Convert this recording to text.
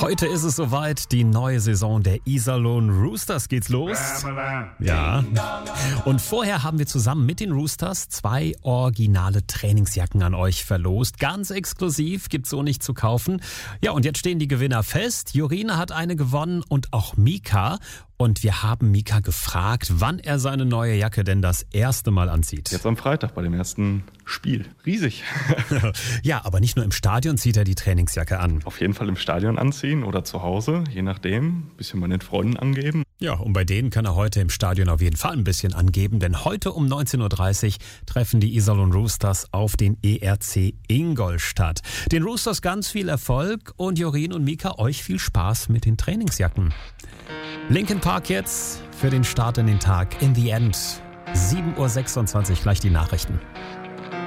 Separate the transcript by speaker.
Speaker 1: Heute ist es soweit, die neue Saison der Iserlohn Roosters geht's los. Ja. Und vorher haben wir zusammen mit den Roosters 2 originale Trainingsjacken an euch verlost. Ganz exklusiv, gibt's so nicht zu kaufen. Ja, und jetzt stehen die Gewinner fest. Jorina hat eine gewonnen und auch Mika. Und wir haben Mika gefragt, wann er seine neue Jacke denn das erste Mal anzieht.
Speaker 2: Jetzt am Freitag bei dem ersten Spiel. Riesig.
Speaker 1: Ja, aber nicht nur im Stadion zieht er die Trainingsjacke an.
Speaker 2: Auf jeden Fall im Stadion anziehen oder zu Hause, je nachdem. Ein bisschen bei den Freunden angeben.
Speaker 1: Ja, und bei denen kann er heute im Stadion auf jeden Fall ein bisschen angeben, denn heute um 19.30 Uhr treffen die Iserlohn Roosters auf den ERC Ingolstadt. Den Roosters ganz viel Erfolg und Jorin und Mika, euch viel Spaß mit den Trainingsjacken. Linkin Park jetzt für den Start in den Tag. In the End. 7.26 Uhr, gleich die Nachrichten.